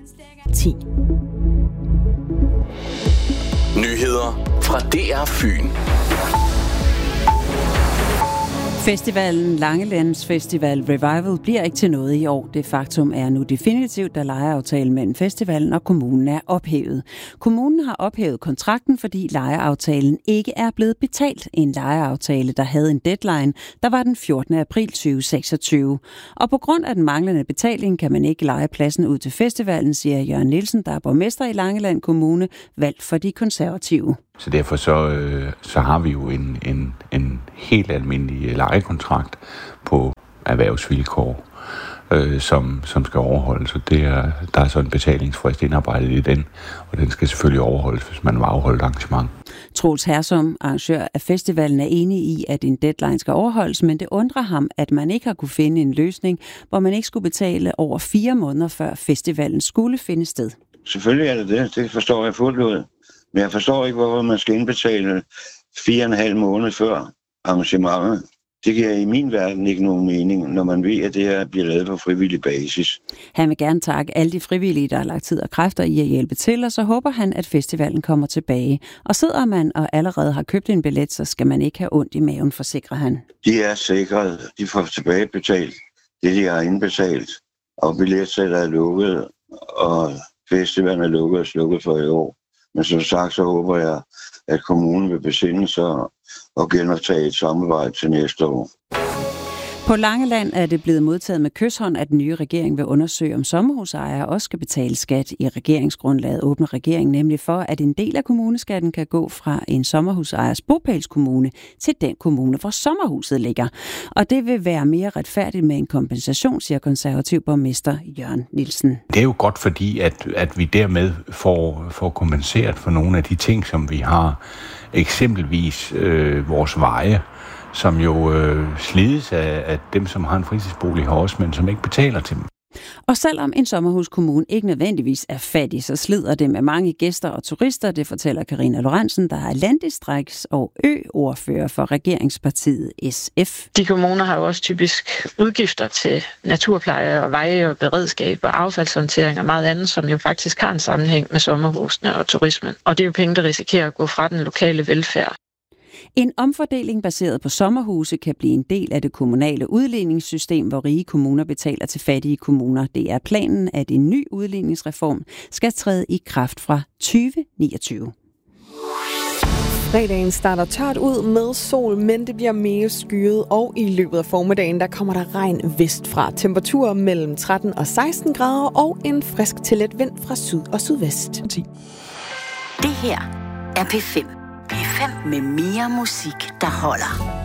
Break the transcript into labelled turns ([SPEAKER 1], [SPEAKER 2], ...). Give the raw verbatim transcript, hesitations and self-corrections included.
[SPEAKER 1] ti.
[SPEAKER 2] Nyheder fra D R Fyn.
[SPEAKER 1] Festivalen Langelands Festival Revival bliver ikke til noget i år. Det faktum er nu definitivt, da lejeaftalen mellem festivalen og kommunen er ophævet. Kommunen har ophævet kontrakten, fordi lejeaftalen ikke er blevet betalt. En lejeaftale, der havde en deadline, der var den fjortende april tyve seksogtyve. Og på grund af den manglende betaling kan man ikke leje pladsen ud til festivalen, siger Jørgen Nielsen, der er borgmester i Langeland Kommune, valgt for de konservative.
[SPEAKER 3] Så derfor så, øh, så har vi jo en, en, en helt almindelig lejekontrakt på erhvervsvilkår, øh, som, som skal overholdes. Og det er, der er så en betalingsfrist indarbejdet i den, og den skal selvfølgelig overholdes, hvis man vil afholde et arrangement.
[SPEAKER 1] Troels Hersom, arrangør af festivalen, er enig i, at en deadline skal overholdes, men det undrer ham, at man ikke har kunne finde en løsning, hvor man ikke skulle betale over fire måneder før festivalen skulle finde sted.
[SPEAKER 4] Selvfølgelig er det det. Det forstår jeg fuldt ud. Men jeg forstår ikke, hvorfor man skal indbetale fire og en halv måned før arrangementet. Det giver i min verden ikke nogen mening, når man ved, at det her bliver lavet på frivillig basis.
[SPEAKER 1] Han vil gerne takke alle de frivillige, der har lagt tid og kræfter i at hjælpe til, og så håber han, at festivalen kommer tilbage. Og sidder man og allerede har købt en billet, så skal man ikke have ondt i maven, forsikrer han.
[SPEAKER 4] De er sikret. De får tilbagebetalt det, de har indbetalt. Og billetsætter er lukket, og festivalen er lukket og slukket for i år. Men som sagt, så håber jeg, at kommunen vil besinde sig og genoptage et samarbejde til næste år.
[SPEAKER 1] På Langeland er det blevet modtaget med kyshånd, at den nye regering vil undersøge, om sommerhusejere også skal betale skat. I regeringsgrundlaget åbner regeringen nemlig for, at en del af kommuneskatten kan gå fra en sommerhusejers bopælskommune til den kommune, hvor sommerhuset ligger. Og det vil være mere retfærdigt med en kompensation, siger konservativ borgmester Jørgen Nielsen.
[SPEAKER 3] Det er jo godt, fordi at, at vi dermed får, får kompenseret for nogle af de ting, som vi har. Eksempelvis øh, vores veje, som jo øh, slides af, af dem, som har en fritidsbolig her også, men som ikke betaler til dem.
[SPEAKER 1] Og selvom en sommerhuskommune ikke nødvendigvis er fattig, så slider det med mange gæster og turister, det fortæller Karina Lorentzen, der er landdistrikts- og ø-ordfører for regeringspartiet S F.
[SPEAKER 5] De kommuner har jo også typisk udgifter til naturpleje og veje og beredskab og affaldshåndtering og meget andet, som jo faktisk har en sammenhæng med sommerhusene og turismen. Og det er jo penge, der risikerer at gå fra den lokale velfærd.
[SPEAKER 1] En omfordeling baseret på sommerhuse kan blive en del af det kommunale udligningssystem, hvor rige kommuner betaler til fattige kommuner. Det er planen, at en ny udligningsreform skal træde i kraft fra tyve niogtyve.
[SPEAKER 6] Fredagen starter tørt ud med sol, men det bliver mere skyet, og i løbet af formiddagen der kommer der regn vestfra. Temperaturer mellem tretten og seksten grader og en frisk til let vind fra syd og sydvest.
[SPEAKER 7] Det her er P fem. P fem med mere musik, der holder.